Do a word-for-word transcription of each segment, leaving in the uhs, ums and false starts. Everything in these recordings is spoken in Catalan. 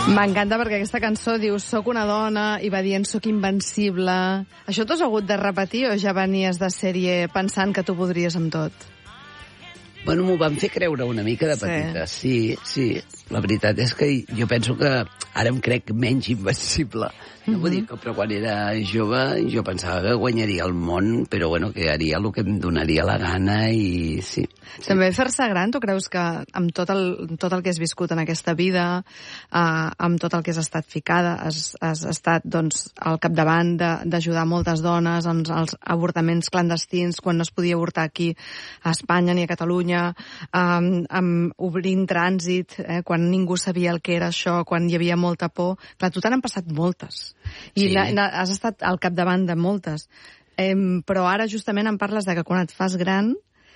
M'encanta perquè aquesta cançó diu soc una dona i va dient soc invencible. Això t'ho has hagut de repetir o ja venies de sèrie pensant que tu podries amb tot? Bueno, m'ho van fer creure una mica de petita. Sí, sí. La veritat és que jo penso que ara em crec menys invencible. No vull dir que, però quan era jove jo pensava que guanyaria el món, però bueno, que haria el que em donaria la gana i sí. sí. També fer-se gran, tu creus que amb tot el, tot el que has viscut en aquesta vida, eh, amb tot el que has estat ficada, has, has estat doncs, al capdavant d'ajudar moltes dones en els avortaments clandestins, quan no es podia avortar aquí a Espanya ni a Catalunya, eh, amb obrint trànsit, eh, quan ningú sabia el que era això, quan hi havia molta por. Clar, tu t'han passat moltes. I sí. has estat al capdavant de moltes. Eh, però ara justament em parles de que quan et fas gran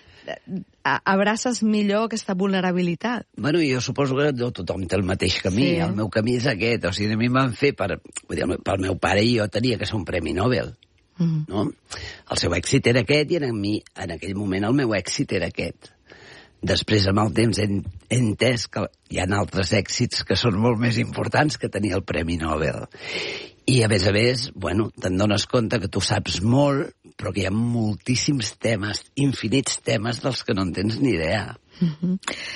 abraces millor aquesta vulnerabilitat. Bueno, jo suposo que no tothom té el mateix camí. Sí. El meu camí és aquest. O sigui, a mi em van fer per... Vull dir, pel meu pare i jo tenia que ser un premi Nobel. Mm. No? El seu èxit era aquest i en, mi, en aquell moment el meu èxit era aquest. Després, amb el temps, he, he entès que hi ha altres èxits que són molt més importants que tenir el Premi Nobel. I, a més a més, bueno, te'n dones compte que tu saps molt, però que hi ha moltíssims temes, infinits temes dels que no en tens ni idea. Uh-huh.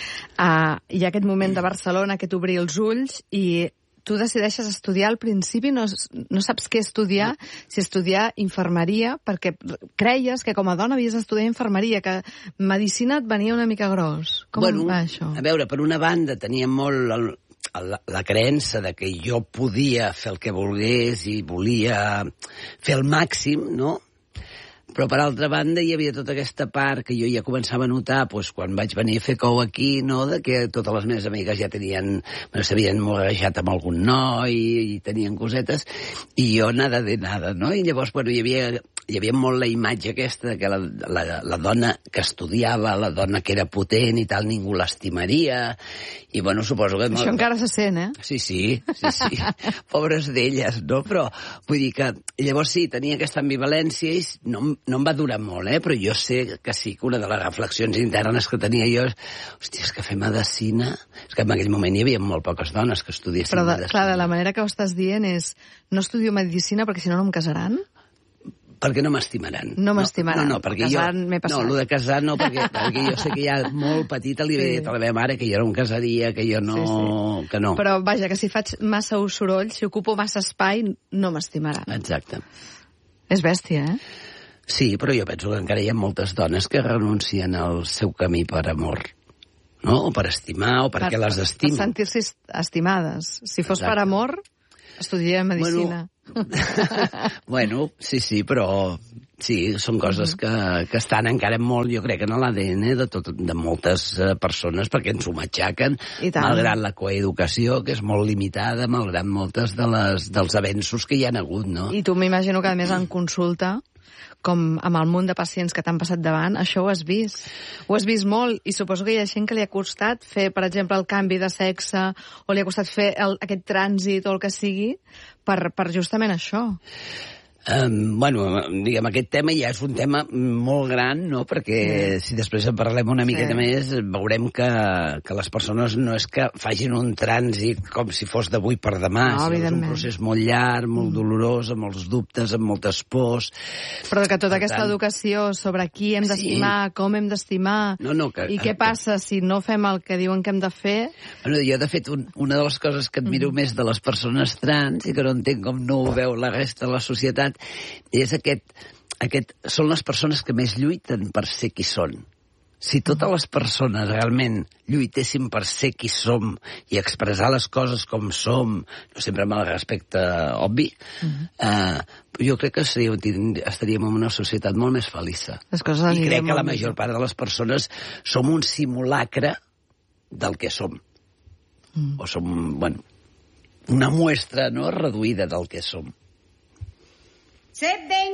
uh, hi ha aquest moment de Barcelona que t'obri els ulls i tu decideixes estudiar al principi, no, no saps què estudiar, si estudiar infermeria, perquè creies que com a dona havies d'estudiar infermeria, que medicina et venia una mica gros. Com bueno, va això? A veure, per una banda tenia molt el, la, la creença de que jo podia fer el que volgués i volia fer el màxim, no? Però, per altra banda, hi havia tota aquesta part que jo ja començava a notar doncs, quan vaig venir a fer cou aquí, no? De que totes les meves amigues ja tenien... Bueno, s'havien morejat amb algun noi i tenien cosetes, i jo nada de nada, no? I llavors, bueno, hi havia, hi havia molt la imatge aquesta de que la, la, la dona que estudiava, la dona que era potent i tal, ningú l'estimaria, i, bueno, suposo que... Això no... encara se sent, eh? Sí, sí, sí, sí. Pobres d'elles, no? Però, vull dir que, llavors sí, tenia aquesta ambivalència i no, no em va durar molt, eh? Però jo sé que sí, que una de les reflexions internes que tenia jo és, hòstia, és que fer medicina... És que en aquell moment hi havia molt poques dones que estudiessin Però de, medicina. Clar, de la manera que ho estàs dient és, no estudio medicina perquè si no no em casaran? Perquè no m'estimaran. No m'estimaran. No, no, perquè jo... No, el de casar no, perquè, perquè jo sé que ja molt petita li havia dit a la meva mare que jo no em casaria, que jo no... Sí, sí. Que no. Però, vaja, que si faig massa soroll, si ocupo massa espai, no m'estimaran. Exacte. És bèstia, eh? Sí, però jo penso que encara hi ha moltes dones que renuncien al seu camí per amor, no? O per estimar, o perquè per, les estimen. Per sentir-se estimades. Si fos Exacte. Per amor, estudiaria medicina. Bueno, bueno, sí, sí, però sí, són coses que, que estan encara molt, jo crec, en l'A D N de, tot, de moltes persones, perquè ens ho matxaquen, malgrat la coeducació, que és molt limitada, malgrat moltes de les, dels avenços que hi ha hagut, no? I tu m'imagino que, a més, en consulta, com amb el munt de pacients que t'han passat davant, això ho has vist. Ho has vist molt, i suposo que hi ha gent que li ha costat fer, per exemple, el canvi de sexe, o li ha costat fer el, aquest trànsit o el que sigui, per, per justament això. Um, bueno, diguem, aquest tema ja és un tema molt gran, no? Perquè sí. Si després en parlem una miqueta sí. més, veurem que, que les persones no és que facin un trànsit com si fos d'avui per demà, no, sinó és un procés molt llarg, molt mm. dolorós, amb molts dubtes, amb moltes pors. Però que tota per aquesta tant... educació sobre qui hem d'estimar, sí. com hem d'estimar, no, no, que, i què que... passa si no fem el que diuen que hem de fer... Bueno, jo, de fet, un, una de les coses que admiro mm. més de les persones trans, i que no entenc com no ho veu la resta de la societat, és aquest, aquest... Són les persones que més lluiten per ser qui són. Si totes les persones realment lluitessin per ser qui som i expressar les coses com som, no sempre amb el respecte obvi, uh-huh. eh, jo crec que seria, estaríem en una societat molt més feliça. Les coses I crec que la major part de les persones som un simulacre del que som. Uh-huh. O som, bueno, una muestra, no?, reduïda del que som.